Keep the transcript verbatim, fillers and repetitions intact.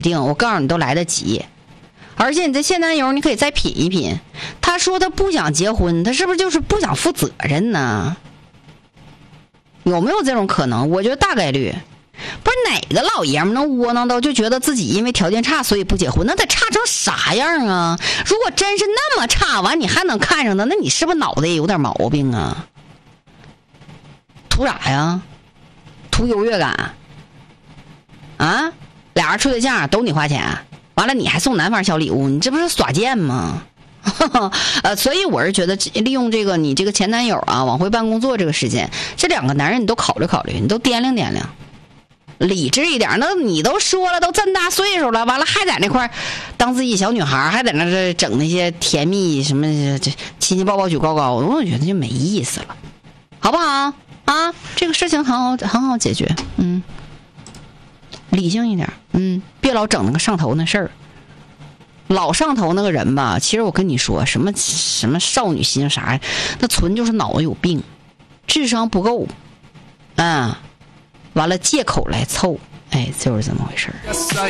定，我告诉你都来得及。而且你这现男友你可以再品一品，他说他不想结婚，他是不是就是不想负责任呢？有没有这种可能？我觉得大概率。不是哪个老爷们能窝囊到就觉得自己因为条件差所以不结婚，那得差成啥样啊？如果真是那么差，完你还能看上他，那你是不是脑袋也有点毛病啊？图啥呀？图优越感啊？俩人处对象都你花钱，完了你还送男方小礼物，你这不是耍贱吗？呃，所以我是觉得利用这个你这个前男友啊往回办工作这个时间，这两个男人你都考虑考虑，你都掂量掂量，理智一点。那你都说了，都这么大岁数了，完了还在那块当自己小女孩，还在那这整那些甜蜜什么这亲亲抱抱举高高，我觉得就没意思了，好不好啊？这个事情很好很好解决，嗯，理性一点，嗯，别老整那个上头那事儿。老上头那个人吧，其实我跟你说，什么什么少女心啥，那纯就是脑子有病，智商不够，啊，完了借口来凑，哎，就是这么回事儿。